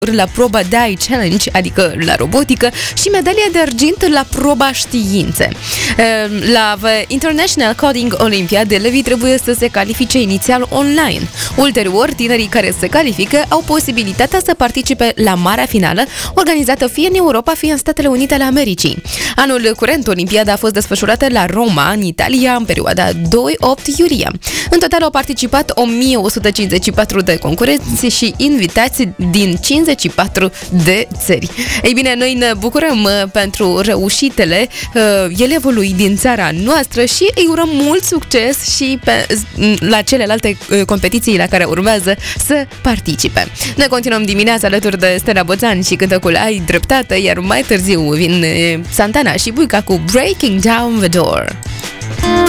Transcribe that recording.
la proba DAI Challenge, adică la robotică, și medalia de argint la proba științe. La The International Coding Olympiad, elevii trebuie să se califice inițial online. Ulterior, tinerii care se califică au posibilitatea să participe la marea finală, organizată fie în Europa, fie în Statele Unite ale Americii. Anul curent, Olimpiada a fost desfășurată la Roma, în Italia, în perioada 2-8 iulie. În total au participat 1154 de concurenți și invitați din 54 de țări. Ei bine, noi ne bucurăm pentru reușitele elevului din țara noastră și îi urăm mult succes și la celelalte competiții la care urmează să participe. Ne continuăm dimineața alături de Stella Boțan și cântecul Ai dreptate, iar mai târziu vin Santana și Buica cu Breaking Down the Door.